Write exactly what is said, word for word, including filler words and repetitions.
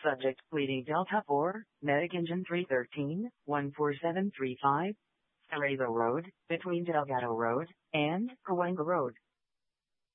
Subject, Bleeding Delta four, Medic Engine three thirteen, one four seven three five, Cerrado Road, between Delgado Road and Cahuenga Road.